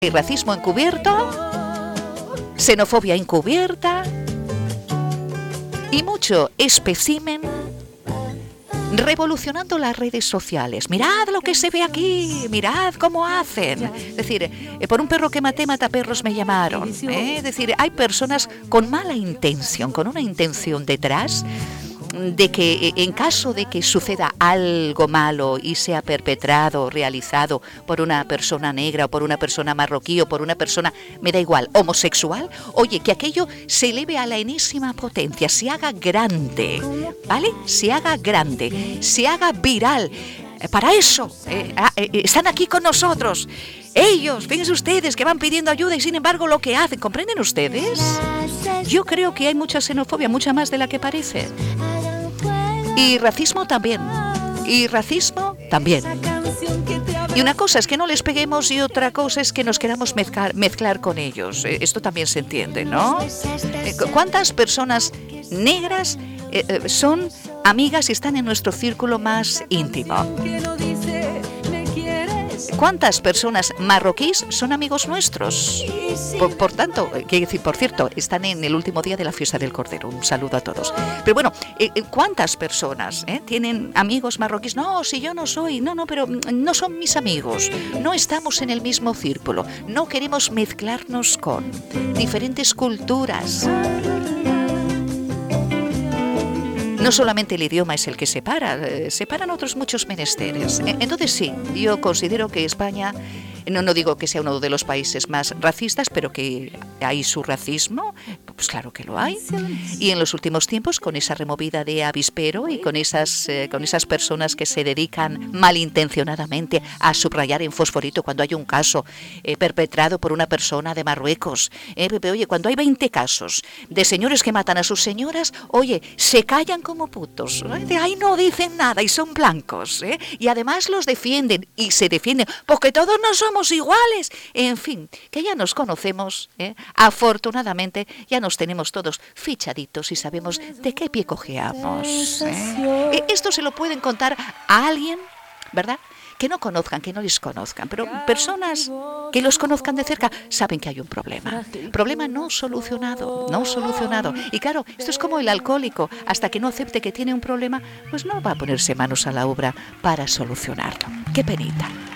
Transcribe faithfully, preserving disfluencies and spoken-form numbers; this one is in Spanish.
Racismo encubierto, xenofobia encubierta y mucho espécimen revolucionando las redes sociales. Mirad lo que se ve aquí, mirad cómo hacen. Es decir, eh, por un perro que maté, mataperros me llamaron. ¿eh? Es decir, hay personas con mala intención, con una intención detrás, de que en caso de que suceda algo malo y sea perpetrado, realizado por una persona negra o por una persona marroquí o por una persona, me da igual, homosexual, oye, que aquello se eleve a la enésima potencia, se haga grande, ¿vale? Se haga grande, se haga viral. Para eso eh, eh, están aquí con nosotros. Ellos, fíjense ustedes que van pidiendo ayuda y sin embargo lo que hacen, ¿comprenden ustedes? Yo creo que hay mucha xenofobia, mucha más de la que parece. Y racismo también. Y racismo también. Y una cosa es que no les peguemos y otra cosa es que nos queramos mezclar, mezclar con ellos. Esto también se entiende, ¿no? ¿Cuántas personas negras eh, son amigas y están en nuestro círculo más íntimo? ¿Cuántas personas marroquíes son amigos nuestros? Por, por tanto, quiero decir, por cierto, están en el último día de la fiesta del Cordero. Un saludo a todos. Pero bueno, ¿cuántas personas eh, tienen amigos marroquíes? No, si yo no soy, no, no, pero no son mis amigos. No estamos en el mismo círculo. No queremos mezclarnos con diferentes culturas. No solamente el idioma es el que separa, eh, separan otros muchos menesteres. Entonces sí, yo considero que España, no, no digo que sea uno de los países más racistas, pero que hay su racismo, pues claro que lo hay. Y en los últimos tiempos, con esa removida de avispero y con esas, eh, con esas personas que se dedican malintencionadamente a subrayar en fosforito cuando hay un caso eh, perpetrado por una persona de Marruecos. Eh, oye, cuando hay veinte casos de señores que matan a sus señoras, oye, se callan como putos. ¿eh? De ahí no dicen nada y son blancos. ¿eh? Y además los defienden y se defienden porque todos no somos iguales. En fin, que ya nos conocemos. ¿eh? Afortunadamente ya nos tenemos todos fichaditos y sabemos de qué pie cojeamos. ¿eh? Esto se lo pueden contar a alguien, ¿verdad?, que no conozcan, que no les conozcan, pero personas que los conozcan de cerca saben que hay un problema. Problema no solucionado, no solucionado. Y claro, esto es como el alcohólico. Hasta que no acepte que tiene un problema, pues no va a ponerse manos a la obra para solucionarlo. ¡Qué penita!